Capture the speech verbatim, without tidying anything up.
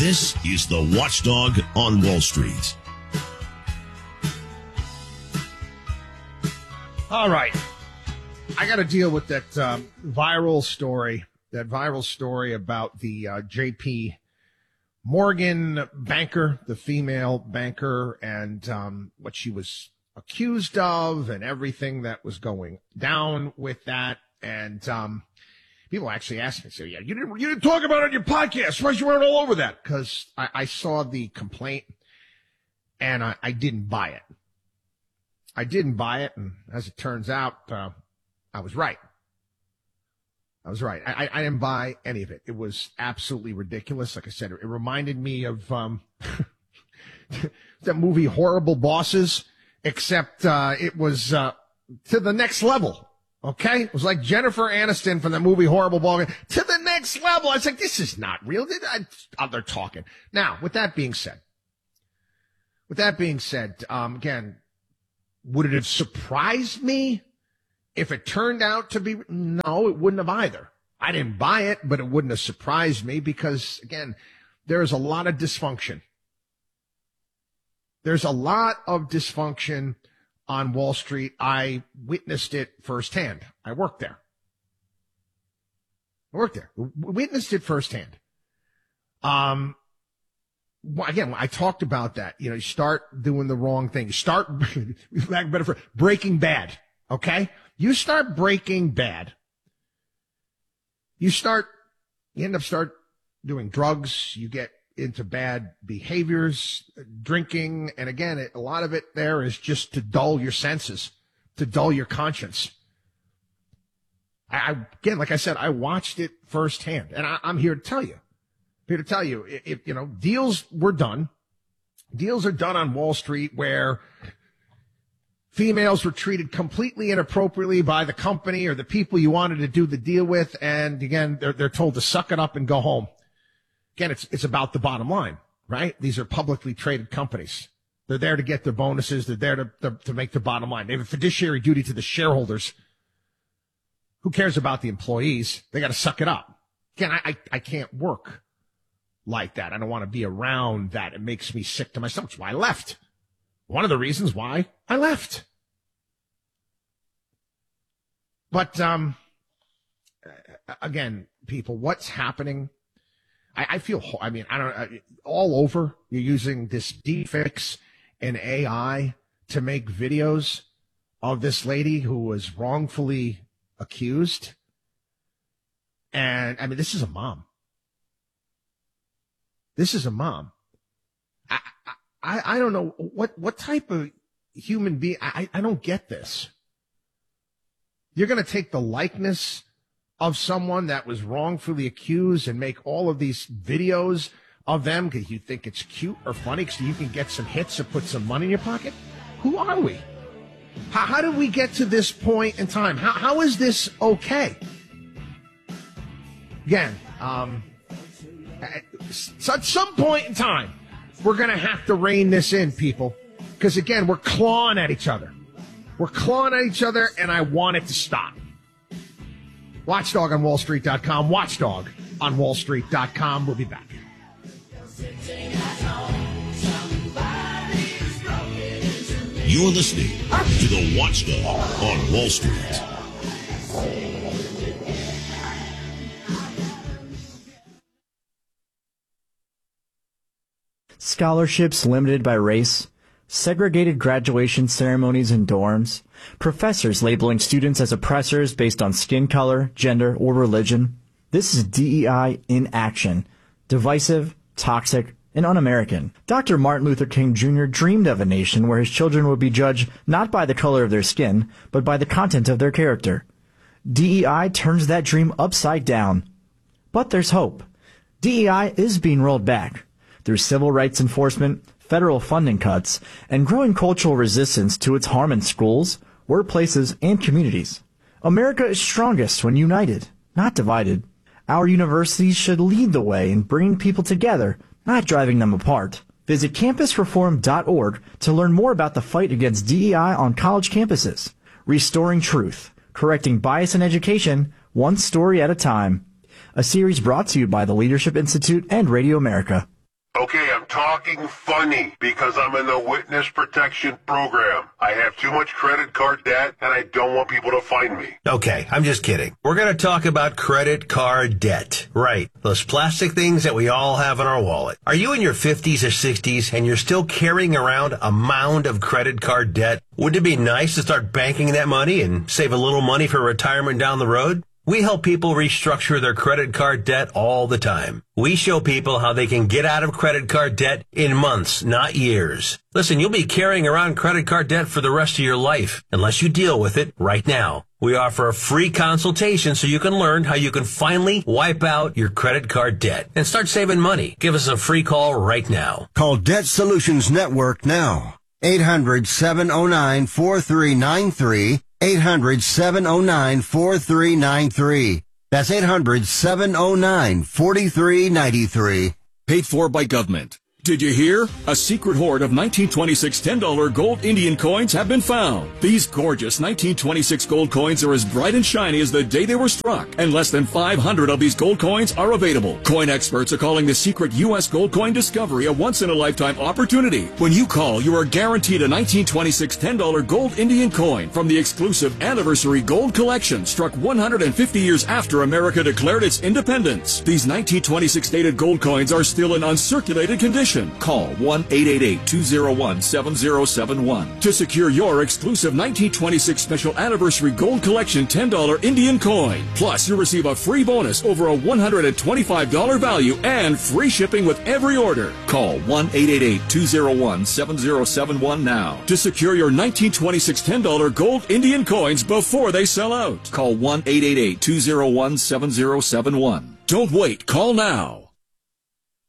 This is the Watchdog on Wall Street. All right. I got to deal with that um, viral story, that viral story about the uh, J P Morgan banker, the female banker, and um, what she was accused of and everything that was going down with that. And um, people actually asked me, so yeah, you didn't, you didn't talk about it on your podcast. Why you weren't all over that? Because I, I saw the complaint and I, I didn't buy it. I didn't buy it, and as it turns out, uh, I was right. I was right. I, I didn't buy any of it. It was absolutely ridiculous. Like I said, it reminded me of um, that movie Horrible Bosses, except uh, it was uh, to the next level, okay? It was like Jennifer Aniston from the movie Horrible Bosses, to the next level. I was like, this is not real. Oh, they're talking. Now, with that being said, with that being said, um, again, would it have surprised me if it turned out to be? No, it wouldn't have either. I didn't buy it, but it wouldn't have surprised me because, again, there's a lot of dysfunction. There's a lot of dysfunction on Wall Street. I witnessed it firsthand. I worked there. I worked there. Witnessed it firsthand. Um, Well, again, I talked about that. You know, you start doing the wrong thing. You start, better for Breaking Bad. Okay, you start Breaking Bad. You start, you end up start doing drugs. You get into bad behaviors, drinking, and again, it, a lot of it there is just to dull your senses, to dull your conscience. I, I again, like I said, I watched it firsthand, and I, I'm here to tell you. Here to tell you, if, you know, deals were done. Deals are done on Wall Street where females were treated completely inappropriately by the company or the people you wanted to do the deal with. And again, they're, they're told to suck it up and go home. Again, it's, it's about the bottom line, right? These are publicly traded companies. They're there to get their bonuses. They're there to, to, to make the bottom line. They have a fiduciary duty to the shareholders. Who cares about the employees? They got to suck it up. Again, I, I, I can't work like that. I don't want to be around that. It makes me sick to my stomach. That's why I left. One of the reasons why I left. But, um, again, people, what's happening? I, I feel, I mean, I don't know, all over you're using this deepfakes and A I to make videos of this lady who was wrongfully accused. And, I mean, this is a mom. This is a mom. I, I, I don't know what, what type of human being. I, I don't get this. You're going to take the likeness of someone that was wrongfully accused and make all of these videos of them because you think it's cute or funny so you can get some hits or put some money in your pocket? Who are we? How, how did we get to this point in time? How, how is this okay? Again, um, So at some point in time, we're going to have to rein this in, people. Because, again, we're clawing at each other. We're clawing at each other, and I want it to stop. Watchdog on Wall Street dot com. Watchdog on Wall Street dot com. We'll be back. You're listening to the Watchdog on Wall Street. Scholarships limited by race, segregated graduation ceremonies in dorms, professors labeling students as oppressors based on skin color, gender, or religion. This is D E I in action. Divisive, toxic, and un-American. Doctor Martin Luther King Junior dreamed of a nation where his children would be judged not by the color of their skin, but by the content of their character. D E I turns that dream upside down. But there's hope. D E I is being rolled back. Through civil rights enforcement, federal funding cuts, and growing cultural resistance to its harm in schools, workplaces, and communities. America is strongest when united, not divided. Our universities should lead the way in bringing people together, not driving them apart. Visit campus reform dot org to learn more about the fight against D E I on college campuses. Restoring Truth, correcting bias in education, one story at a time. A series brought to you by the Leadership Institute and Radio America. talking funny because I'm in the witness protection program. I have too much credit card debt, and I don't want people to find me. Okay, I'm just kidding. We're going to talk about credit card debt. Right. Those plastic things that we all have in our wallet. Are you in your fifties or sixties and you're still carrying around a mound of credit card debt? Wouldn't it be nice to start banking that money and save a little money for retirement down the road? We help people restructure their credit card debt all the time. We show people how they can get out of credit card debt in months, not years. Listen, you'll be carrying around credit card debt for the rest of your life unless you deal with it right now. We offer a free consultation so you can learn how you can finally wipe out your credit card debt and start saving money. Give us a free call right now. Call Debt Solutions Network now. eight hundred, seven oh nine, four three nine three. eight hundred, seven oh nine, four three nine three. That's eight hundred, seven oh nine, four three nine three. Paid for by government. Did you hear? A secret hoard of nineteen twenty-six ten dollar gold Indian coins have been found. These gorgeous nineteen twenty-six gold coins are as bright and shiny as the day they were struck, and less than five hundred of these gold coins are available. Coin experts are calling the secret U S gold coin discovery a once-in-a-lifetime opportunity. When you call, you are guaranteed a nineteen twenty-six ten dollar gold Indian coin from the exclusive Anniversary Gold Collection, struck one hundred fifty years after America declared its independence. These nineteen twenty-six dated gold coins are still in uncirculated condition. Call one eight eight eight, two oh one, seven oh seven one to secure your exclusive nineteen twenty-six Special Anniversary Gold Collection ten dollar Indian coin. Plus, you'll receive a free bonus over a one hundred twenty-five dollar value and free shipping with every order. Call one eight eight eight, two oh one, seven oh seven one now to secure your nineteen twenty-six ten dollar gold Indian coins before they sell out. Call one eight eight eight, two oh one, seven oh seven one. Don't wait. Call now.